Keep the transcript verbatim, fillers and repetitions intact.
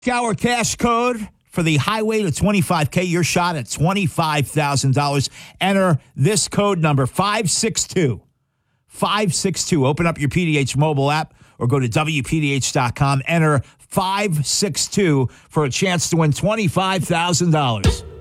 Our cash code for the highway to twenty-five K, your shot at twenty-five thousand dollars. Enter this code number, five six two. five six two. Open up your P D H mobile app or go to W P D H dot com. Enter five six two for a chance to win twenty-five thousand dollars.